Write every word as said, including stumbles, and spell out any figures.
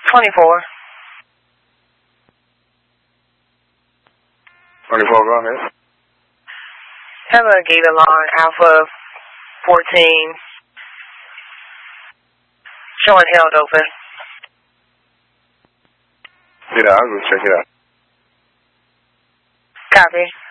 twenty-four. twenty-four, go ahead. Have a gate alarm, Alpha fourteen, showing held open. Yeah, I'll go check it out. Copy.